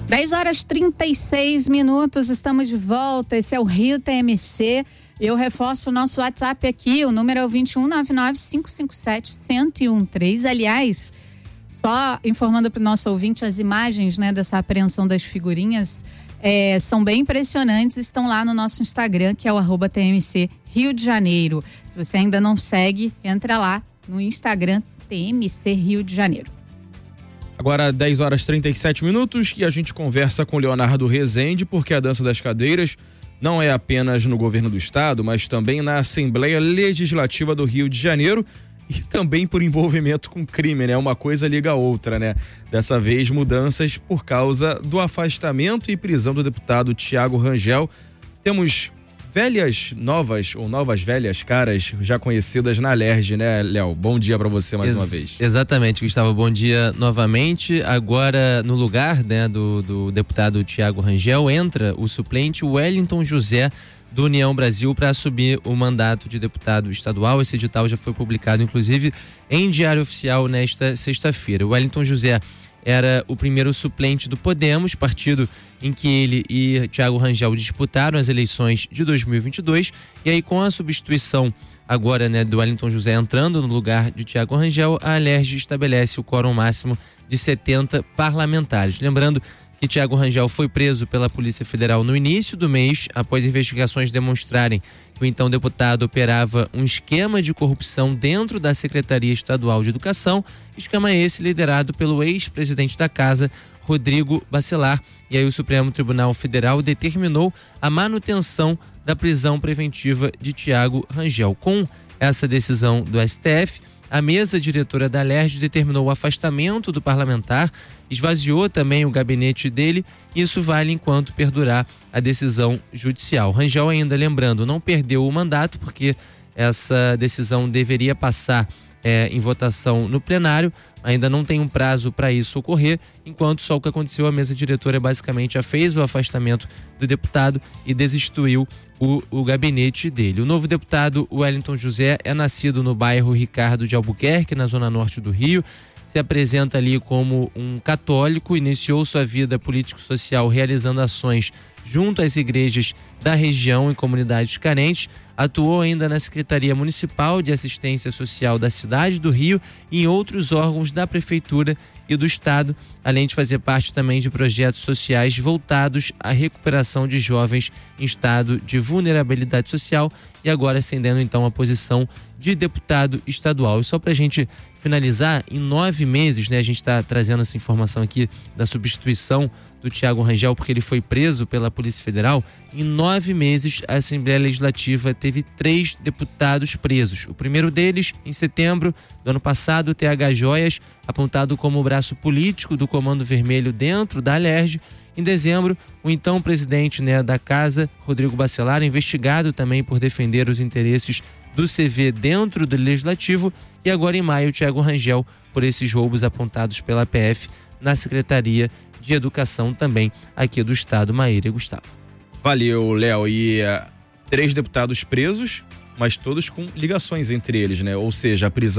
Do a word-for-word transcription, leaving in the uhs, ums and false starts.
dez horas e trinta e seis minutos, estamos de volta. Esse é o Rio T M C. Eu reforço o nosso WhatsApp aqui, o número é o vinte e um, nove nove, cinco cinco sete, um zero um três. Aliás, só informando para o nosso ouvinte, as imagens, né, dessa apreensão das figurinhas é, são bem impressionantes, estão lá no nosso Instagram, que é o arroba T M C Rio de Janeiro. Se você ainda não segue, entra lá no Instagram T M C Rio de Janeiro. Agora dez horas e trinta e sete minutos e a gente conversa com Leonardo Rezende, porque a dança das cadeiras não é apenas no governo do estado, mas também na Assembleia Legislativa do Rio de Janeiro e também por envolvimento com crime, né? Uma coisa liga a outra, né? Dessa vez mudanças por causa do afastamento e prisão do deputado Thiago Rangel. Temos velhas, novas ou novas velhas caras já conhecidas na Alerj, né, Léo? Bom dia para você mais Ex- uma vez. Exatamente, Gustavo, bom dia novamente. Agora, no lugar, né, do, do deputado Thiago Rangel, entra o suplente Wellington José, do União Brasil, para assumir o mandato de deputado estadual. Esse edital já foi publicado, inclusive, em Diário Oficial nesta sexta-feira. O Wellington José era o primeiro suplente do Podemos, partido em que ele e Thiago Rangel disputaram as eleições de dois mil e vinte e dois, e aí com a substituição agora, né, do Wellington José entrando no lugar de Thiago Rangel, a Alerj estabelece o quórum máximo de setenta parlamentares. Lembrando que Thiago Rangel foi preso pela Polícia Federal no início do mês, após investigações demonstrarem que o então deputado operava um esquema de corrupção dentro da Secretaria Estadual de Educação, esquema esse liderado pelo ex-presidente da Casa, Rodrigo Bacelar. E aí o Supremo Tribunal Federal determinou a manutenção da prisão preventiva de Thiago Rangel. Com essa decisão do S T F, a mesa diretora da Alerj determinou o afastamento do parlamentar, esvaziou também o gabinete dele, e isso vale enquanto perdurar a decisão judicial. Rangel, ainda lembrando, não perdeu o mandato, porque essa decisão deveria passar é, em votação no plenário, ainda não tem um prazo para isso ocorrer, enquanto só o que aconteceu, a mesa diretora basicamente já fez o afastamento do deputado e destituiu o, o gabinete dele. O novo deputado Wellington José é nascido no bairro Ricardo de Albuquerque, na zona norte do Rio, se apresenta ali como um católico, iniciou sua vida político-social realizando ações junto às igrejas da região e comunidades carentes, atuou ainda na Secretaria Municipal de Assistência Social da cidade do Rio e em outros órgãos da Prefeitura e do Estado, além de fazer parte também de projetos sociais voltados à recuperação de jovens em estado de vulnerabilidade social, e agora ascendendo então a posição de deputado estadual. E só para a gente finalizar, em nove meses, né, a gente está trazendo essa informação aqui da substituição do Thiago Rangel, porque ele foi preso pela Polícia Federal. Em nove meses, a Assembleia Legislativa teve três deputados presos. O primeiro deles, em setembro do ano passado, o T H Joias, apontado como o braço político do Comando Vermelho dentro da Alerj. Em dezembro, o então presidente, né, da Casa, Rodrigo Bacelar, investigado também por defender os interesses do C V dentro do Legislativo. E agora, em maio, o Thiago Rangel, por esses roubos apontados pela P F na Secretaria de Educação também aqui do Estado. Maíra e Gustavo. Valeu, Léo. E uh, três deputados presos, mas todos com ligações entre eles, né? Ou seja, a prisão